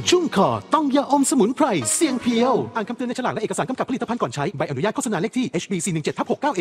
ชุ่มคอต้องยาอมสมุนไพรเสียงเพียวอ่านคำเตือนในฉลากและเอกสารกำกับผลิตภัณฑ์ก่อนใช้ใบอนุญาตโฆษณาเลขที่ HB417/69A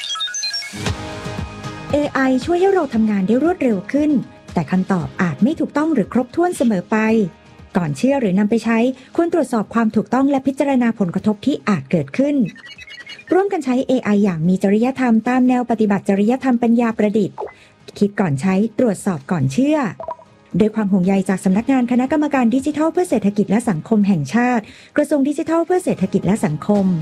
AI ช่วยให้เราทำงานได้รวดเร็วขึ้นแต่คำตอบอาจไม่ถูกต้องหรือครบถ้วนเสมอไปก่อนเชื่อหรือนำไปใช้ควรตรวจสอบความถูกต้องและพิจารณาผลกระทบที่อาจเกิดขึ้นร่วมกันใช้ AI อย่างมีจริยธรรมตามแนวปฏิบัติจริยธรรมปัญญาประดิษฐ์คิดก่อนใช้ตรวจสอบก่อนเชื่อโดยความห่วงใยจากสำนักงานคณะกรรมการดิจิทัลเพื่อเศรษฐกิจและสังคมแห่งชาติกระทรวงดิจิทัลเพื่อเศรษฐกิจและสังคม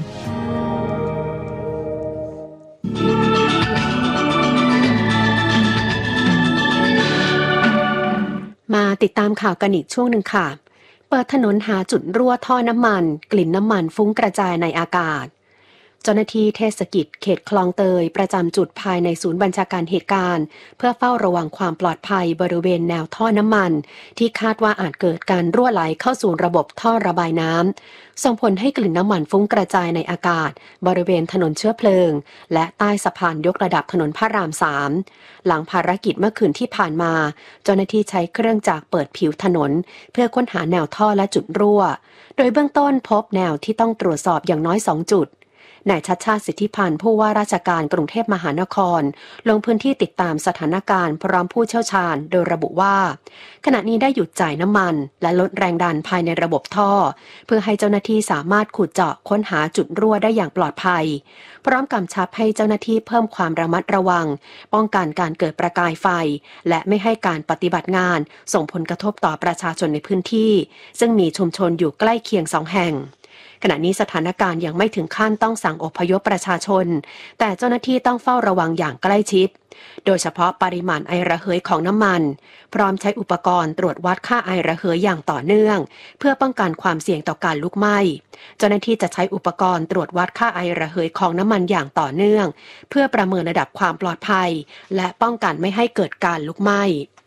มาติดตามข่าวกันอีกช่วงหนึ่งค่ะเปิดถนนหาจุดรั่วท่อน้ำมันกลิ่นน้ำมันฟุ้งกระจายในอากาศเจ้าหน้าที่เทศกิจเขตคลองเตยประจำจุดภายในศูนย์บัญชาการเหตุการณ์เพื่อเฝ้าระวังความปลอดภัยบริเวณแนวท่อน้ำมันที่คาดว่าอาจเกิดการรั่วไหลเข้าสู่ระบบท่อระบายน้ำส่งผลให้กลิ่นน้ำมันฟุ้งกระจายในอากาศบริเวณถนนเชื้อเพลิงและใต้สะพานยกระดับถนนพระราม 3หลังภารกิจเมื่อคืนที่ผ่านมาเจ้าหน้าที่ใช้เครื่องจักรเปิดผิวถนนเพื่อค้นหาแนวท่อและจุดรั่วโดยเบื้องต้นพบแนวที่ต้องตรวจสอบอย่างน้อย2จุดนายชัชชาติ สิทธิพันธ์ผู้ว่าราชการกรุงเทพมหานครลงพื้นที่ติดตามสถานการณ์พร้อมผู้เชี่ยวชาญโดยระบุว่าขณะนี้ได้หยุดจ่ายน้ำมันและลดแรงดันภายในระบบท่อเพื่อให้เจ้าหน้าที่สามารถขุดเจาะค้นหาจุดรั่วได้อย่างปลอดภัยพร้อมกำชับให้เจ้าหน้าที่เพิ่มความระมัดระวังป้องกันการเกิดประกายไฟและไม่ให้การปฏิบัติงานส่งผลกระทบต่อประชาชนในพื้นที่ซึ่งมีชุมชนอยู่ใกล้เคียง2แห่งขณะนี้สถานการณ์ยังไม่ถึงขั้นต้องสั่งอพยพประชาชนแต่เจ้าหน้าที่ต้องเฝ้าระวังอย่างใกล้ชิดโดยเฉพาะปริมาณไอระเหยของน้ำมันพร้อมใช้อุปกรณ์ตรวจวัดค่าไอระเหยอย่างต่อเนื่องเพื่อป้องกันความเสี่ยงต่อการลุกไหม้เจ้าหน้าที่จะใช้อุปกรณ์ตรวจวัดค่าไอระเหยของน้ำมันอย่างต่อเนื่องเพื่อประเมินระดับความปลอดภัยและป้องกันไม่ให้เกิดการลุกไหม้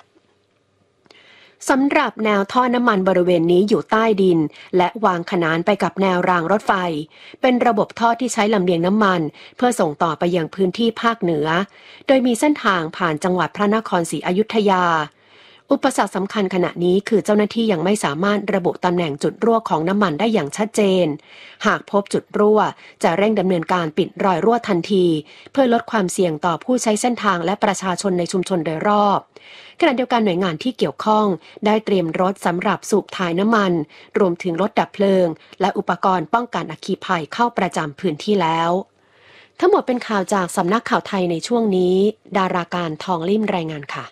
สำหรับแนวท่อน้ำมันบริเวณนี้อยู่ใต้ดินและวางขนานไปกับแนวรางรถไฟเป็นระบบท่อที่ใช้ลำเลียงน้ำมันเพื่อส่งต่อไปยังพื้นที่ภาคเหนือโดยมีเส้นทางผ่านจังหวัดพระนครศรีอยุธยาอุปสรรคสำคัญขณะนี้คือเจ้าหน้าที่ยังไม่สามารถระบุตำแหน่งจุดรั่วของน้ำมันได้อย่างชัดเจนหากพบจุดรั่วจะเร่งดำเนินการปิดรอยรั่วทันทีเพื่อลดความเสี่ยงต่อผู้ใช้เส้นทางและประชาชนในชุมชนโดยรอบขณะเดียวกันหน่วยงานที่เกี่ยวข้องได้เตรียมรถสำหรับสูบถ่ายน้ำมันรวมถึงรถดับเพลิงและอุปกรณ์ป้องกันอัคคีภัยเข้าประจำพื้นที่แล้วทั้งหมดเป็นข่าวจากสำนักข่าวไทยในช่วงนี้ดาราการทองลิ่มรายงานค่ะ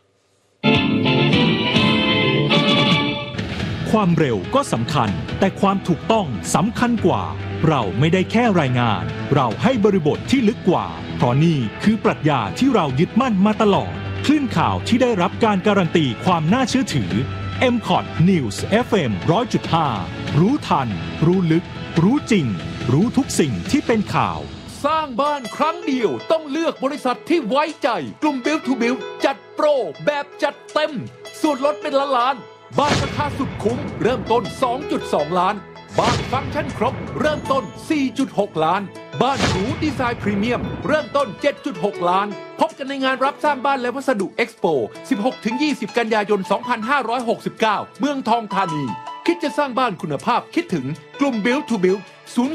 ความเร็วก็สำคัญแต่ความถูกต้องสำคัญกว่าเราไม่ได้แค่รายงานเราให้บริบทที่ลึกกว่าเพราะนี่คือปรัชญาที่เรายึดมั่นมาตลอดคลื่นข่าวที่ได้รับการการันตีความน่าเชื่อถือ MCOT News FM 100.5 รู้ทันรู้ลึกรู้จริงรู้ทุกสิ่งที่เป็นข่าวสร้างบ้านครั้งเดียวต้องเลือกบริษัทที่ไว้ใจกลุ่ม Build to Build จัดโปรแบบจัดเต็มส่วนลดเป็นล้านๆบ้านราคาสุดคุ้มเริ่มต้น 2.2 ล้านบ้านฟังก์ชันครบเริ่มต้น 4.6 ล้านบ้านหรูดีไซน์พรีเมียมเริ่มต้น 7.6 ล้านพบกันในงานรับสร้างบ้านและวัสดุเอ็กซ์โป 16-20 กันยายน 2569 เมืองทองธานีคิดจะสร้างบ้านคุณภาพคิดถึงกลุ่ม Build to Build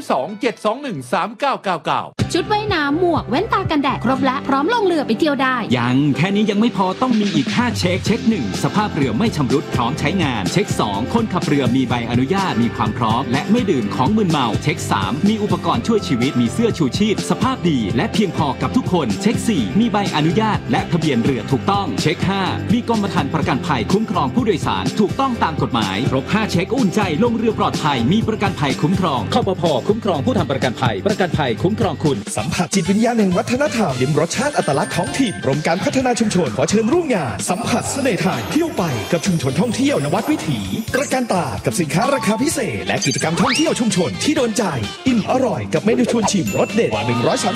02-721-3999 ชุดว่ายน้ำหมวกแว่นตากันแดดครบและพร้อมลงเรือไปเที่ยวได้ยังแค่นี้ยังไม่พอต้องมีอีก5เช็คเช็ค1สภาพเรือไม่ชำรุดพร้อมใช้งานเช็ค2คนขับเรือมีใบอนุญาตมีความพร้อมและไม่ดื่มของมึนเมาเช็ค3มีอุปกรณ์ช่วยชีวิตมีเสื้อชูชีพสภาพดีและเพียงพอกับทุกคนเช็ค4มีใบอนุญาตและทะเบียนเรือถูกต้องเช็ค5มีกรมธรรม์ประกันภัยคุ้มครองผู้โดยสารถูกต้องตามกฎหมายครบ5เช็คอุ่นใจลงเรือปลอดภัยมีประกันภัยคุ้มครองคปภ.คุ้มครองผู้ทำประกันภัยคุ้มครองคุณสัมผัสจิตวิญญาณแห่งวัฒนธรรมลิ้มรสชาติอัตลักษณ์ของถิ่นกรมการพัฒนาชุมชนขอเชิญร่วมงานสัมผัสเสน่ห์ไทยเที่ยวไปกับชุมชนท่องเที่ยวนวัดวิถีตระการตากับสินค้าราคาพิเศษและกิจกรรมท่องเที่ยวชุมชนที่โดนใจอิ่มอร่อยกับเมนูชวนชิมรสเด็ดกว่า